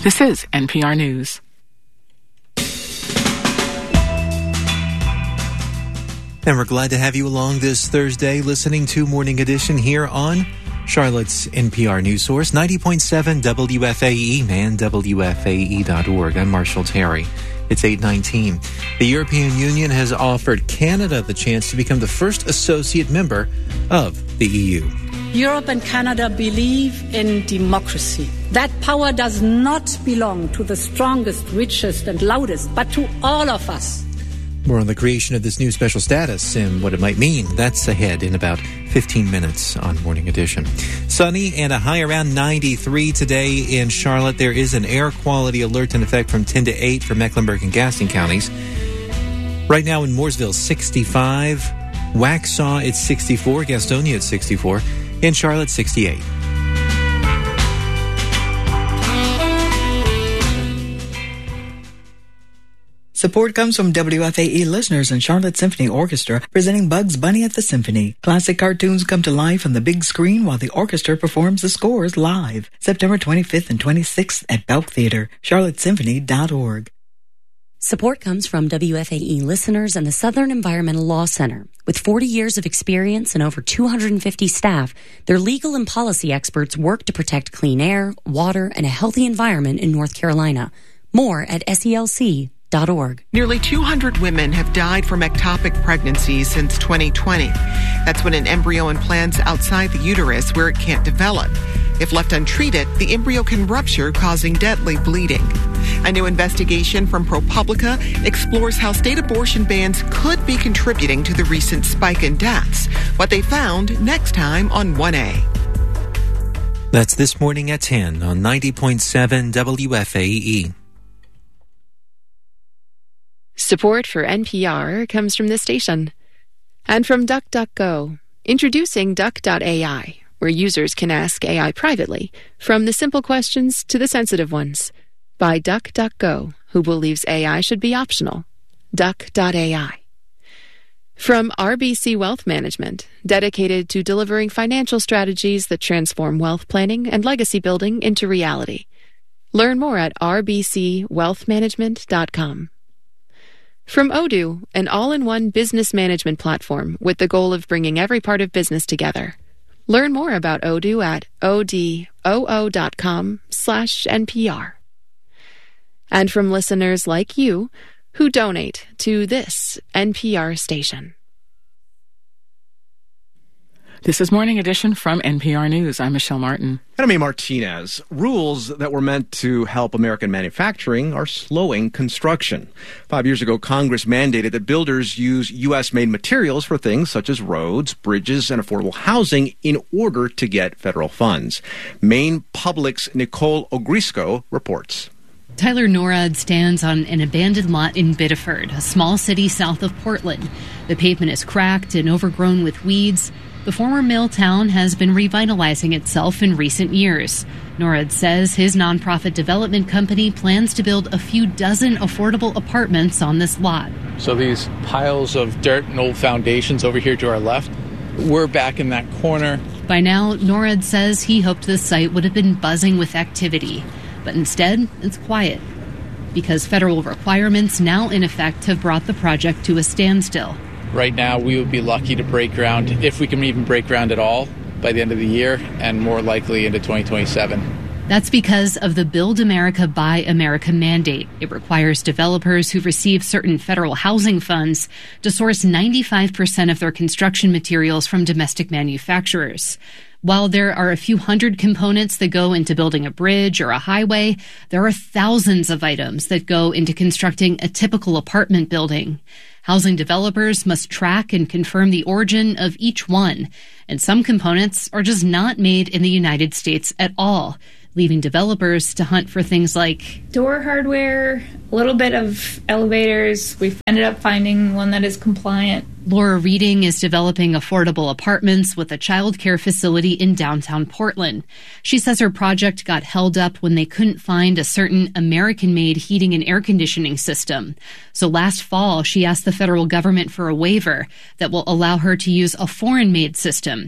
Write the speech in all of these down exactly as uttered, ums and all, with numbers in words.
This is N P R News. And we're glad to have you along this Thursday listening to Morning Edition here on Charlotte's N P R News Source, ninety point seven W F A E and W F A E dot org. I'm Marshall Terry. It's eight nineteen. The European Union has offered Canada the chance to become the first associate member of the E U. Europe and Canada believe in democracy. That power does not belong to the strongest, richest, and loudest, but to all of us. More on the creation of this new special status and what it might mean. That's ahead in about fifteen minutes on Morning Edition. Sunny and a high around ninety-three today in Charlotte. There is an air quality alert in effect from ten to eight for Mecklenburg and Gaston counties. Right now in Mooresville, sixty-five. Waxhaw, it's sixty-four. Gastonia, it's sixty-four. In Charlotte, sixty-eight. Support comes from W F A E listeners and Charlotte Symphony Orchestra, presenting Bugs Bunny at the Symphony. Classic cartoons come to life on the big screen while the orchestra performs the scores live. September twenty-fifth and twenty-sixth at Belk Theater, charlotte symphony dot org. Support comes from W F A E listeners and the Southern Environmental Law Center. With forty years of experience and over two hundred fifty staff, their legal and policy experts work to protect clean air, water, and a healthy environment in North Carolina. More at S E L C dot org. Nearly two hundred women have died from ectopic pregnancies since twenty twenty. That's when an embryo implants outside the uterus where it can't develop. If left untreated, the embryo can rupture, causing deadly bleeding. A new investigation from ProPublica explores how state abortion bans could be contributing to the recent spike in deaths. What they found next time on one A. That's this morning at ten on ninety point seven W F A E. Support for N P R comes from this station. And from DuckDuckGo. Introducing Duck dot A I, where users can ask A I privately, from the simple questions to the sensitive ones. By DuckDuckGo, who believes A I should be optional. Duck dot A I. From R B C Wealth Management, dedicated to delivering financial strategies that transform wealth planning and legacy building into reality. Learn more at r b c wealth management dot com. From Odoo, an all-in-one business management platform with the goal of bringing every part of business together. Learn more about Odoo at odoo dot com slash N P R. And from listeners like you who donate to this N P R station. This is Morning Edition from N P R News. I'm Michelle Martin. And I'm A. Martinez. Rules that were meant to help American manufacturing are slowing construction. Five years ago, Congress mandated that builders use U S-made materials for things such as roads, bridges, and affordable housing in order to get federal funds. Maine Public's Nicole Ogrisco reports. Tyler Norad stands on an abandoned lot in Biddeford, a small city south of Portland. The pavement is cracked and overgrown with weeds. The former mill town has been revitalizing itself in recent years. Norad says his nonprofit development company plans to build a few dozen affordable apartments on this lot. So these piles of dirt and old foundations over here to our left, we're back in that corner. By now, Norad says he hoped the site would have been buzzing with activity. But instead, it's quiet, because federal requirements now in effect have brought the project to a standstill. Right now, we would be lucky to break ground, if we can even break ground at all, by the end of the year, and more likely into twenty twenty-seven. That's because of the Build America, Buy America mandate. It requires developers who receive certain federal housing funds to source ninety-five percent of their construction materials from domestic manufacturers. While there are a few hundred components that go into building a bridge or a highway, there are thousands of items that go into constructing a typical apartment building. Housing developers must track and confirm the origin of each one, and some components are just not made in the United States at all, leaving developers to hunt for things like door hardware, a little bit of elevators. We've ended up finding one that is compliant. Laura Reading is developing affordable apartments with a child care facility in downtown Portland. She says her project got held up when they couldn't find a certain American-made heating and air conditioning system. So last fall, she asked the federal government for a waiver that will allow her to use a foreign-made system.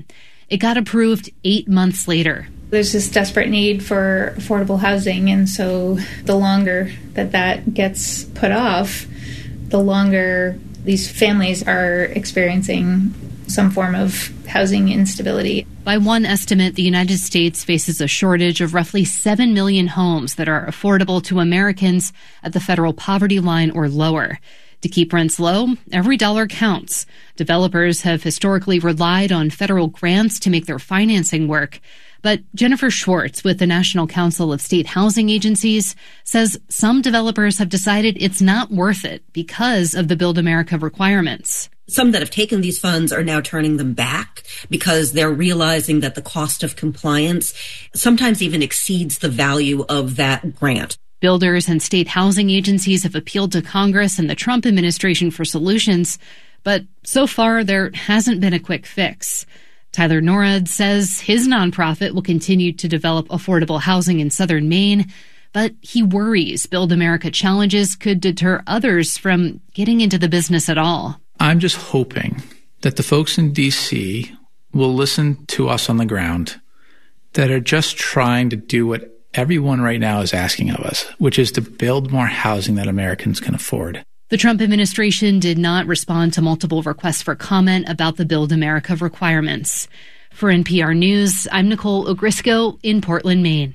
It got approved eight months later. There's this desperate need for affordable housing, and so the longer that that gets put off, the longer these families are experiencing some form of housing instability. By one estimate, the United States faces a shortage of roughly seven million homes that are affordable to Americans at the federal poverty line or lower. To keep rents low, every dollar counts. Developers have historically relied on federal grants to make their financing work. But Jennifer Schwartz with the National Council of State Housing Agencies says some developers have decided it's not worth it because of the Build America requirements. Some that have taken these funds are now turning them back because they're realizing that the cost of compliance sometimes even exceeds the value of that grant. Builders and state housing agencies have appealed to Congress and the Trump administration for solutions, but so far there hasn't been a quick fix. Tyler Norad says his nonprofit will continue to develop affordable housing in southern Maine, but he worries Build America challenges could deter others from getting into the business at all. I'm just hoping that the folks in D C will listen to us on the ground that are just trying to do what everyone right now is asking of us, which is to build more housing that Americans can afford. The Trump administration did not respond to multiple requests for comment about the Build America requirements. For N P R News, I'm Nicole Ogrisco in Portland, Maine.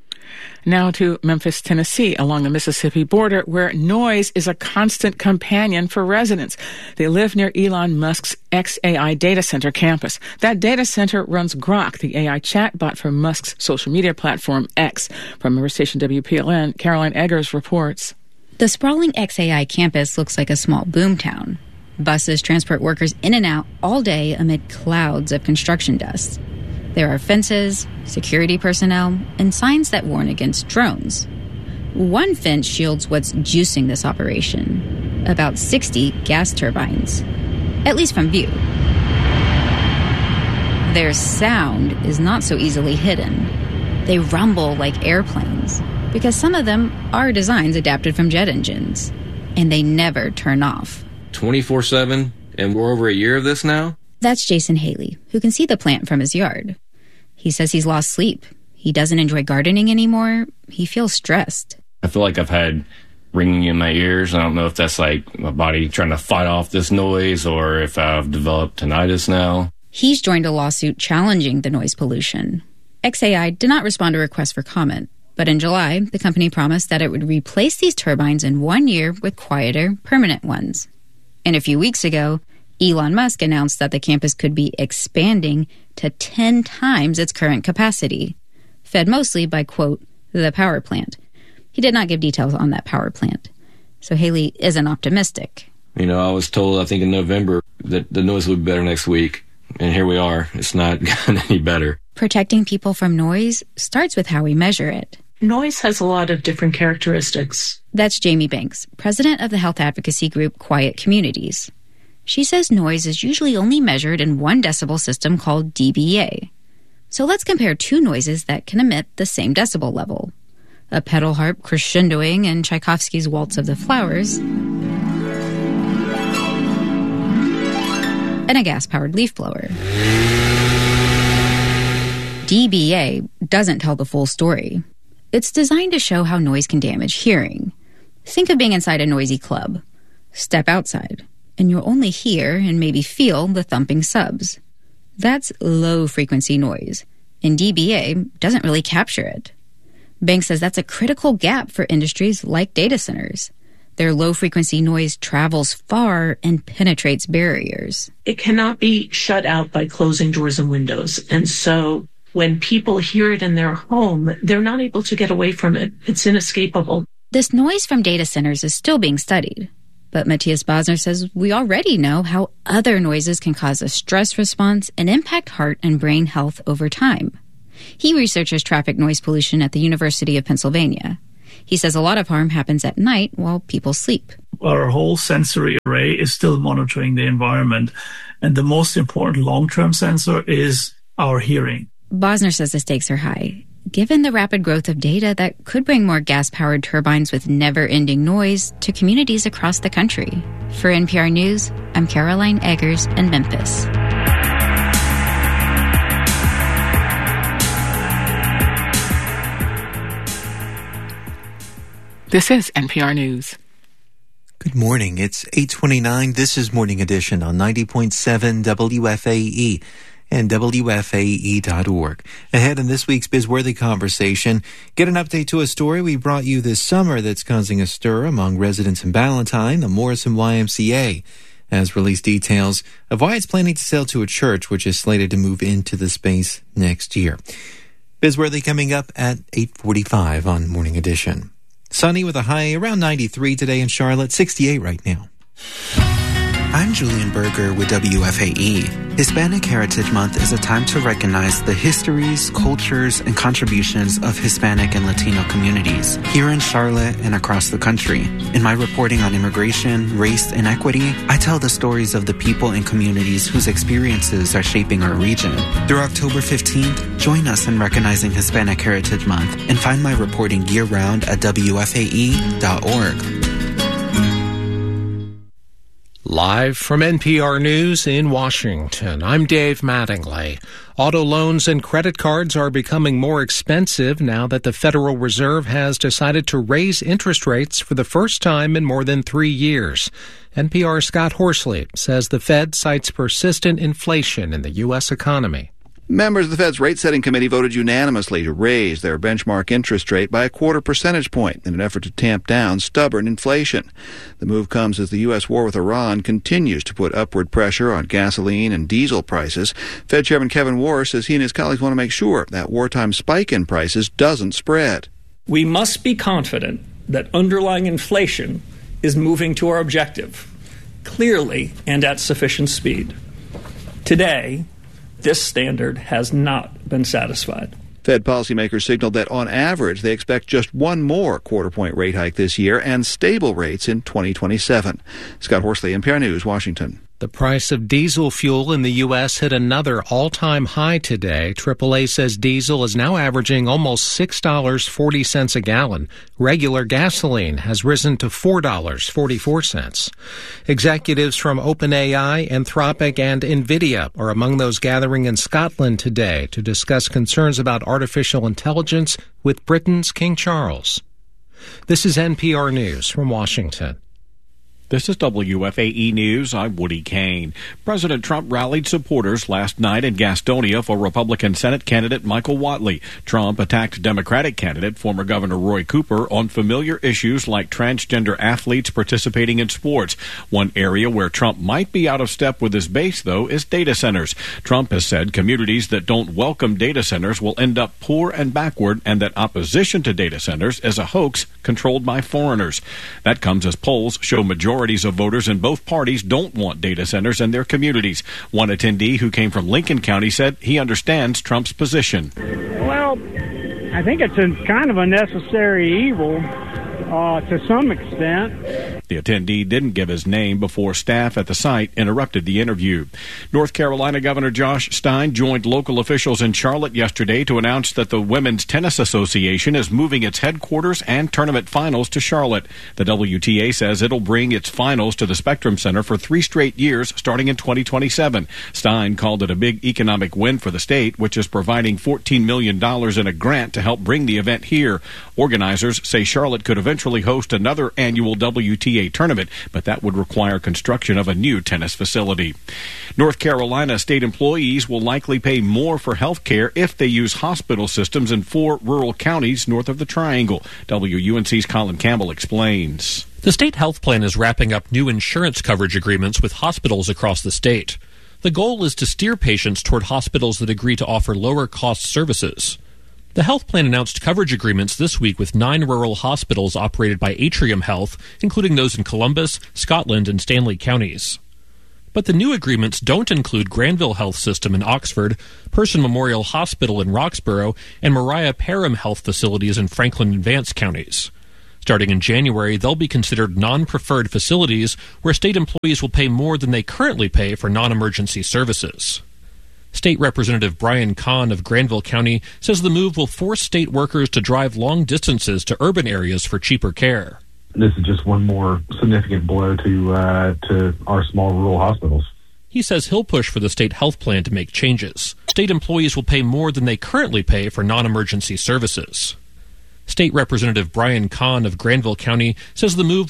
Now to Memphis, Tennessee, along the Mississippi border, where noise is a constant companion for residents. They live near Elon Musk's X A I data center campus. That data center runs Grok, the A I chatbot for Musk's social media platform X. From member station W P L N, Caroline Eggers reports. The sprawling X A I campus looks like a small boomtown. Buses transport workers in and out all day amid clouds of construction dust. There are fences, security personnel, and signs that warn against drones. One fence shields what's juicing this operation, about sixty gas turbines, at least from view. Their sound is not so easily hidden. They rumble like airplanes, because some of them are designs adapted from jet engines, and they never turn off. twenty-four seven, and we're over a year of this now? That's Jason Haley, who can see the plant from his yard. He says he's lost sleep. He doesn't enjoy gardening anymore. He feels stressed. I feel like I've had ringing in my ears. I don't know if that's like my body trying to fight off this noise or if I've developed tinnitus now. He's joined a lawsuit challenging the noise pollution. X A I did not respond to requests for comment, but in July, the company promised that it would replace these turbines in one year with quieter, permanent ones. And a few weeks ago, Elon Musk announced that the campus could be expanding to ten times its current capacity, fed mostly by, quote, the power plant. He did not give details on that power plant. So Haley isn't optimistic. You know, I was told, I think in November, that the noise would be better next week. And here we are. It's not gotten any better. Protecting people from noise starts with how we measure it. Noise has a lot of different characteristics. That's Jamie Banks, president of the health advocacy group Quiet Communities. She says noise is usually only measured in one decibel system called D B A. So let's compare two noises that can emit the same decibel level. A pedal harp crescendoing in Tchaikovsky's Waltz of the Flowers, and a gas-powered leaf blower. D B A doesn't tell the full story. It's designed to show how noise can damage hearing. Think of being inside a noisy club. Step outside, and you'll only hear and maybe feel the thumping subs. That's low-frequency noise, and D B A doesn't really capture it. Banks says that's a critical gap for industries like data centers. Their low-frequency noise travels far and penetrates barriers. It cannot be shut out by closing doors and windows, and so when people hear it in their home, they're not able to get away from it. It's inescapable. This noise from data centers is still being studied. But Matthias Bosner says we already know how other noises can cause a stress response and impact heart and brain health over time. He researches traffic noise pollution at the University of Pennsylvania. He says a lot of harm happens at night while people sleep. Our whole sensory array is still monitoring the environment. And the most important long-term sensor is our hearing. Bosner says the stakes are high, given the rapid growth of data that could bring more gas-powered turbines with never-ending noise to communities across the country. For N P R News, I'm Caroline Eggers in Memphis. This is N P R News. Good morning. It's eight twenty-nine. This is Morning Edition on ninety point seven W F A E and W F A E dot org. Ahead in this week's Bizworthy Conversation, get an update to a story we brought you this summer that's causing a stir among residents in Ballantyne. The Morrison Y M C A has released details of why it's planning to sell to a church which is slated to move into the space next year. Bizworthy coming up at eight forty-five on Morning Edition. Sunny with a high around ninety-three today in Charlotte, sixty-eight right now. I'm Julian Berger with W F A E. Hispanic Heritage Month is a time to recognize the histories, cultures, and contributions of Hispanic and Latino communities here in Charlotte and across the country. In my reporting on immigration, race, and equity, I tell the stories of the people and communities whose experiences are shaping our region. Through October fifteenth, join us in recognizing Hispanic Heritage Month and find my reporting year-round at W F A E dot org. Live from N P R News in Washington, I'm Dave Mattingly. Auto loans and credit cards are becoming more expensive now that the Federal Reserve has decided to raise interest rates for the first time in more than three years. N P R's Scott Horsley says the Fed cites persistent inflation in the U S economy. Members of the Fed's rate-setting committee voted unanimously to raise their benchmark interest rate by a quarter percentage point in an effort to tamp down stubborn inflation. The move comes as the U S war with Iran continues to put upward pressure on gasoline and diesel prices. Fed Chairman Kevin Warsh says he and his colleagues want to make sure that wartime spike in prices doesn't spread. We must be confident that underlying inflation is moving to our objective, clearly and at sufficient speed. Today, this standard has not been satisfied. Fed policymakers signaled that on average they expect just one more quarter-point rate hike this year and stable rates in twenty twenty-seven. Scott Horsley, N P R News, Washington. The price of diesel fuel in the U S hit another all-time high today. triple A says diesel is now averaging almost six dollars and forty cents a gallon. Regular gasoline has risen to four dollars and forty-four cents. Executives from OpenAI, Anthropic, and NVIDIA are among those gathering in Scotland today to discuss concerns about artificial intelligence with Britain's King Charles. This is N P R News from Washington. This is W F A E News. I'm Woody Kane. President Trump rallied supporters last night in Gastonia for Republican Senate candidate Michael Whatley. Trump attacked Democratic candidate, former Governor Roy Cooper, on familiar issues like transgender athletes participating in sports. One area where Trump might be out of step with his base, though, is data centers. Trump has said communities that don't welcome data centers will end up poor and backward, and that opposition to data centers is a hoax controlled by foreigners. That comes as polls show majority Majorities of voters in both parties don't want data centers in their communities. One attendee who came from Lincoln County said he understands Trump's position. Well, I think it's a kind of a necessary evil uh, to some extent. The attendee didn't give his name before staff at the site interrupted the interview. North Carolina Governor Josh Stein joined local officials in Charlotte yesterday to announce that the Women's Tennis Association is moving its headquarters and tournament finals to Charlotte. The W T A says it'll bring its finals to the Spectrum Center for three straight years starting in twenty twenty-seven. Stein called it a big economic win for the state, which is providing fourteen million dollars in a grant to help bring the event here. Organizers say Charlotte could eventually host another annual W T A tournament, but that would require construction of a new tennis facility. North Carolina state employees will likely pay more for health care if they use hospital systems in four rural counties north of the Triangle. W U N C's Colin Campbell explains. The state health plan is wrapping up new insurance coverage agreements with hospitals across the state. The goal is to steer patients toward hospitals that agree to offer lower-cost services. The health plan announced coverage agreements this week with nine rural hospitals operated by Atrium Health, including those in Columbus, Scotland, and Stanley counties. But the new agreements don't include Granville Health System in Oxford, Person Memorial Hospital in Roxborough, and Mariah Parham Health facilities in Franklin and Vance counties. Starting in January, they'll be considered non-preferred facilities where state employees will pay more than they currently pay for non-emergency services. State Representative Brian Kahn of Granville County says the move will force state workers to drive long distances to urban areas for cheaper care. This is just one more significant blow to uh, to our small rural hospitals. He says he'll push for the state health plan to make changes. State employees will pay more than they currently pay for non-emergency services. State Representative Brian Kahn of Granville County says the move